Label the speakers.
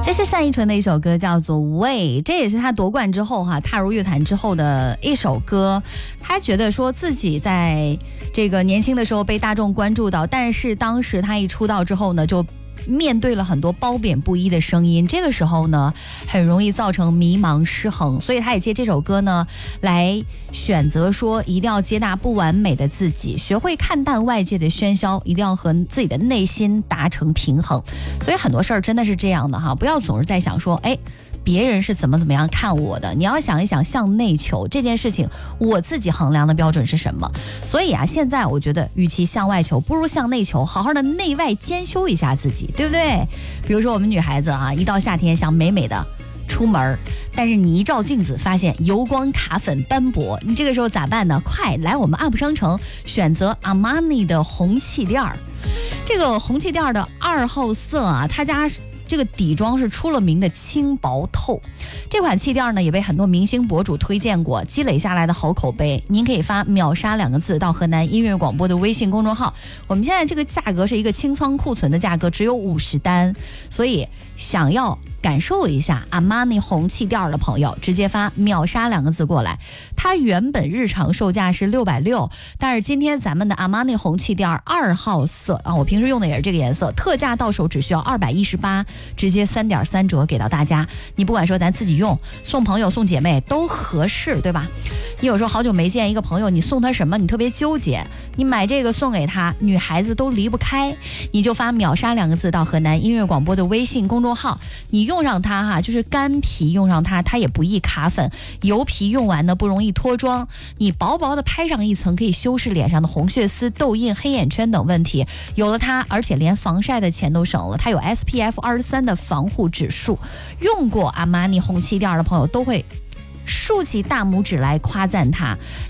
Speaker 1: 这是单依纯的一首歌，叫做《喂》，这也是他夺冠之后踏入乐坛之后的一首歌。他觉得说自己在这个年轻的时候被大众关注到，但是当时他一出道之后呢，就面对了很多褒贬不一的声音，这个时候呢很容易造成迷茫失衡，所以他也借这首歌呢来选择说一定要接纳不完美的自己，学会看淡外界的喧嚣，一定要和自己的内心达成平衡。所以很多事儿真的是这样的不要总是在想说别人是怎么样看我的，你要想一想向内求这件事情，我自己衡量的标准是什么。所以现在我觉得与其向外求，不如向内求，好好的内外兼修一下自己，对不对？比如说我们女孩子一到夏天想美美的出门，但是你一照镜子发现油光卡粉斑驳，你这个时候咋办呢？快来我们 UP 商城选择 Armani 的红气垫，这个红气垫的2号色他家这个底妆是出了名的轻薄透，这款气垫呢也被很多明星博主推荐过，积累下来的好口碑。您可以发秒杀2个字到河南音乐广播的微信公众号，我们现在这个价格是一个清仓库存的价格，只有50单，所以想要感受一下阿玛尼红气垫的朋友，直接发秒杀2个字过来。它原本日常售价是660，但是今天咱们的阿玛尼红气垫2号色我平时用的也是这个颜色，特价到手只需要218，直接3.3折给到大家。你不管说咱自己用、送朋友、送姐妹都合适，对吧？你有时候好久没见一个朋友，你送他什么你特别纠结，你买这个送给他，女孩子都离不开，你就发秒杀2个字到河南音乐广播的微信公众号，你用上它就是干皮用上它，它也不易卡粉，油皮用完呢不容易脱妆，你薄薄的拍上一层可以修饰脸上的红血丝、痘印、黑眼圈等问题。有了它，而且连防晒的钱都省了，它有 SPF23的防护指数，用过阿玛尼红气垫的朋友都会竖起大拇指来夸赞它。